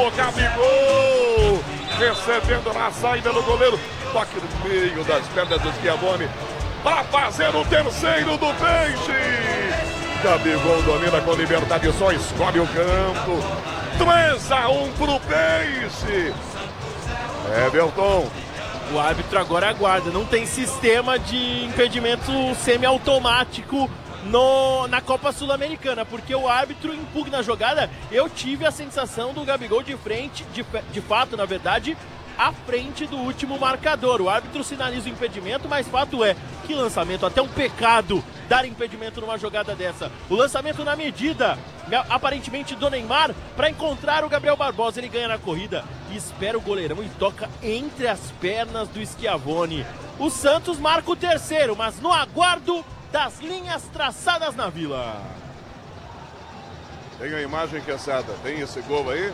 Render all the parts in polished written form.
O Gabigol recebendo na saída do goleiro. Toque no meio das pernas do Schiavone para fazer o terceiro do Peixe. Gabigol domina com liberdade, só escolhe o canto. 3-1 pro Peixe. Everton. O árbitro agora aguarda. Não tem sistema de impedimento semiautomático na Copa Sul-Americana, porque o árbitro impugna a jogada. Eu tive a sensação do Gabigol de frente, de fato, na verdade, à frente do último marcador. O árbitro sinaliza o impedimento, mas fato é que lançamento, até um pecado dar impedimento numa jogada dessa. O lançamento na medida, aparentemente, do Neymar, para encontrar o Gabriel Barbosa. Ele ganha na corrida e espera o goleirão e toca entre as pernas do Schiavone. O Santos marca o terceiro, mas no aguardo das linhas traçadas na Vila. Tem a imagem, Quesada? Tem esse gol aí?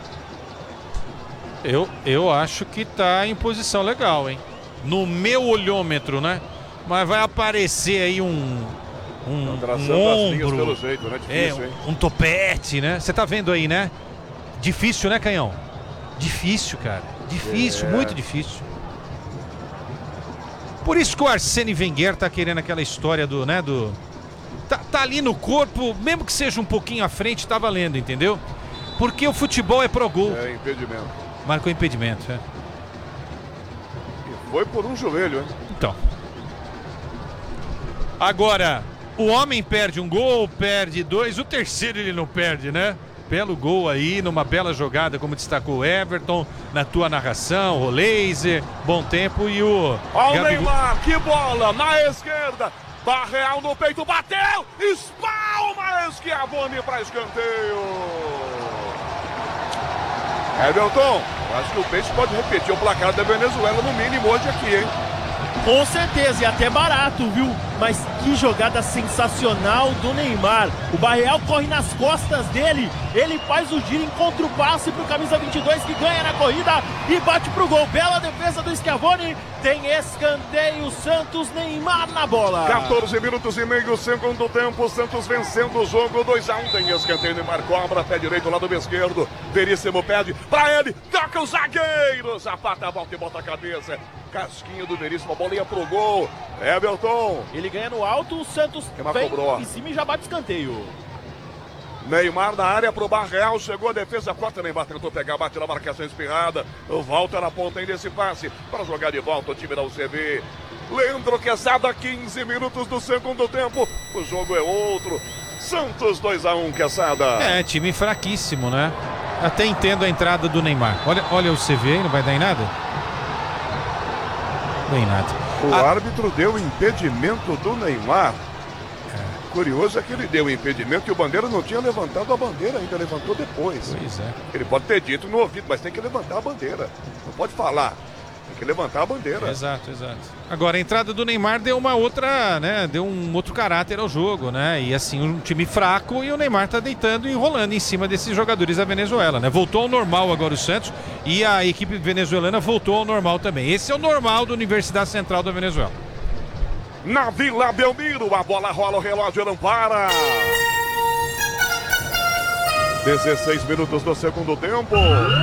Eu acho que tá em posição legal, hein? No meu olhômetro, né? Mas vai aparecer aí um ombro, pelo jeito, né? Difícil, um topete, né? Você tá vendo aí, né? Difícil, né, Canhão? Difícil, cara. Difícil, muito difícil. Por isso que o Arsene Wenger tá querendo aquela história do, né, tá ali no corpo, mesmo que seja um pouquinho à frente, tá valendo, entendeu? Porque o futebol é pro gol. É impedimento. Marcou impedimento, é. E foi por um joelho, hein? Então. Agora, o homem perde um gol, perde dois, o terceiro ele não perde, né? Belo gol aí, numa bela jogada, como destacou o Everton, na tua narração, o laser, bom tempo e o... Olha o Neymar, que bola, na esquerda, Barreal no peito, bateu, espalma, Schiavone para escanteio. Everton, acho que o Peixe pode repetir o placar da Venezuela no mínimo hoje aqui, hein? Com certeza, e até barato, viu? Mas que jogada sensacional do Neymar. O Barreal corre nas costas dele, ele faz o giro, encontra o passe pro camisa 22 que ganha na corrida e bate pro gol. Bela defesa do Schiavone, tem escanteio, Santos, Neymar na bola. 14 minutos e meio, segundo tempo, Santos vencendo o jogo, 2-1, tem escanteio, Neymar cobra, pé direito, lado esquerdo, Veríssimo pede pra ele, toca o zagueiro, Zapata volta e bota a cabeça, casquinha do Veríssimo, a bola ia pro gol, Everton. Ele ganha no alto, o Santos vem em cima e já bate escanteio. Neymar na área pro Barreal, chegou a defesa, corta, Neymar tentou pegar, bate na marcação espirrada, volta na ponta ainda esse passe, para jogar de volta o time da UCB. Leandro Quesada, 15 minutos do segundo tempo, o jogo é outro, Santos 2-1, Quesada. É, time fraquíssimo, né? Até entendo a entrada do Neymar. Olha o CV aí, não vai dar em nada? Não em nada. O árbitro deu impedimento do Neymar. Curioso é que ele deu o impedimento e o Bandeira não tinha levantado a bandeira ainda, levantou depois. Pois é. Ele pode ter dito no ouvido, mas tem que levantar a bandeira. Não pode falar, tem que levantar a bandeira. Exato. Agora, a entrada do Neymar deu uma outra, né? Deu um outro caráter ao jogo, né? E assim, um time fraco e o Neymar tá deitando e enrolando em cima desses jogadores da Venezuela, né? Voltou ao normal agora o Santos e a equipe venezuelana voltou ao normal também. Esse é o normal da Universidade Central da Venezuela. Na Vila Belmiro, a bola rola, o relógio não para. 16 minutos do segundo tempo.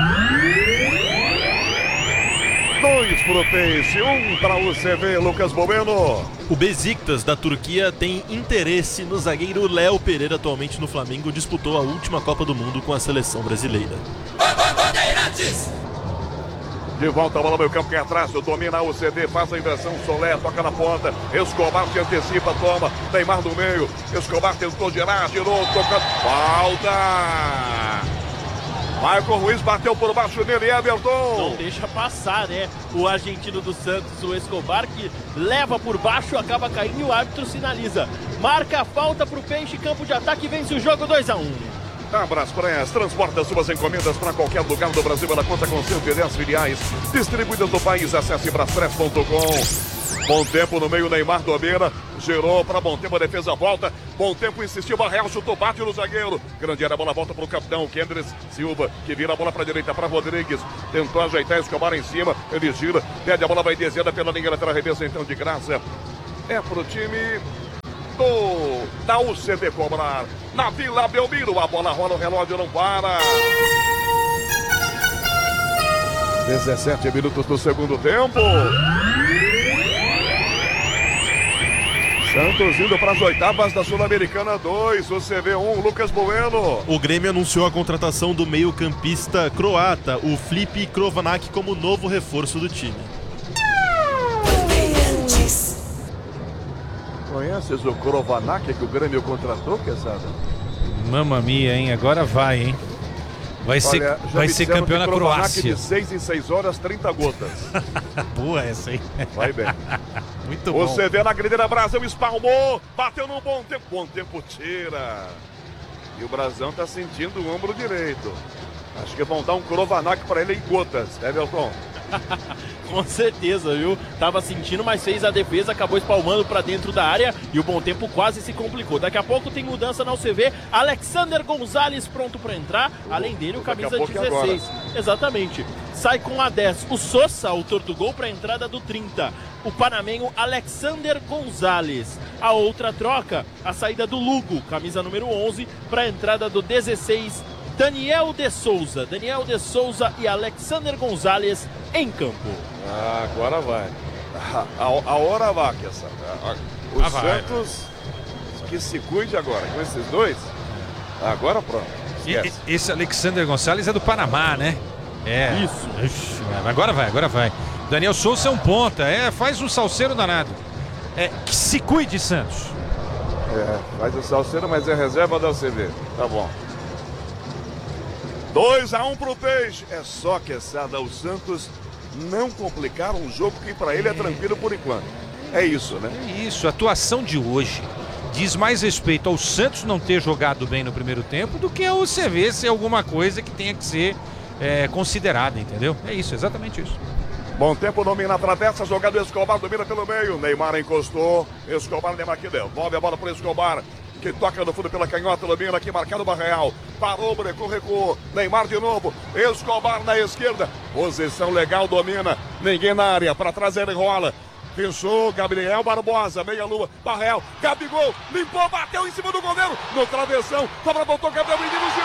2 pro Peixe, 1 para o UCB, Lucas Bueno. O Besiktas da Turquia tem interesse no zagueiro Léo Pereira, atualmente no Flamengo, disputou a última Copa do Mundo com a seleção brasileira. De volta a bola no campo, que é atrás, domina a UCB, faz a inversão, Solé, toca na ponta, Escobar se antecipa, toma, Neymar no meio, Escobar tentou girar, girou, toca, falta! Michael Ruiz bateu por baixo dele, Everton. Não deixa passar, né? O argentino do Santos, o Escobar, que leva por baixo, acaba caindo e o árbitro sinaliza. Marca a falta pro Peixe, campo de ataque, vence o jogo 2-1. Abraspress transporta suas encomendas para qualquer lugar do Brasil. Ela conta com 110 filiais distribuídas no país. Acesse braspress.com. Bom tempo no meio, Neymar Dobeira girou para Bom Tempo, a defesa volta. Bom Tempo insistiu, Barreal chutou, bate no zagueiro. Grande área, a bola volta para o capitão Kendris Silva, que vira a bola para a direita para Rodrigues. Tentou ajeitar, Escobar em cima, ele gira, pede a bola, vai desviada pela linha lateral, arremessa então de graça. É pro time da UCB cobrar. Na Vila Belmiro, a bola rola, o relógio não para. 17 minutos do segundo tempo. Santos indo para as oitavas da Sul-Americana 2, o CV1, Lucas Bueno. O Grêmio anunciou a contratação do meio-campista croata, o Filip Krovanak, como novo reforço do time. Conheces o Krovanak que o Grêmio contratou, Quesada? Mamma mia, hein? Agora vai, hein? Vai ser campeão na Croácia. De 6 em 6 horas, 30 gotas. Boa essa aí. Vai bem. Muito bom. Você vê na Grileira Brasil, espalmou, bateu no bom tempo. Bom tempo tira. E o Brasão tá sentindo o ombro direito. Acho que vão dar um Krovanak para ele em gotas, Everton. Com certeza, viu? Tava sentindo, mas fez a defesa, acabou espalmando pra dentro da área e o bom tempo quase se complicou. Daqui a pouco tem mudança na UCV. Alexander Gonzalez pronto pra entrar. Além dele, o camisa 16. Exatamente. Sai com a 10. O Sosa, autor do gol, pra entrada do 30. O panamenho Alexander Gonzalez. A outra troca, a saída do Lugo, camisa número 11, pra entrada do 16. Daniel de Souza e Alexander Gonzalez em campo. Agora vai. A hora vai, o Santos que se cuide agora com esses dois. Agora pronto. Esse Alexander Gonzalez é do Panamá, né? É. Isso. Ixi, agora vai. Daniel Souza é um ponta, faz um salseiro danado. Que se cuide, Santos. Faz o salseiro, mas é reserva da UCV. Tá bom. 2-1 pro Peixe. É só Quesada, o Santos não complicar um jogo que para ele é tranquilo por enquanto. É isso, né? É isso, a atuação de hoje diz mais respeito ao Santos não ter jogado bem no primeiro tempo do que ao CV ser alguma coisa que tenha que ser considerada, entendeu? É isso, exatamente isso. Bom tempo, domina a travessa, jogado Escobar, domina pelo meio. Neymar encostou, Escobar, Neymar que devolve a bola para Escobar, que toca no fundo pela canhota, domina aqui, marcado o Barreal. Parou, brecou, recuou. Neymar de novo. Escobar na esquerda. Posição legal, domina. Ninguém na área. Para trás ele rola. Pensou, Gabriel Barbosa, meia-lua. Barreal, Gabigol, limpou, bateu em cima do goleiro. No travessão. Sobra, voltou, Gabriel Menino.